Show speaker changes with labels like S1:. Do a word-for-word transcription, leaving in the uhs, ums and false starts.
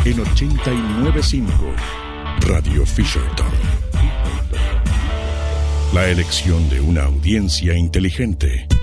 S1: en ochenta y nueve punto cinco Radio Fisherton. La elección de una audiencia inteligente.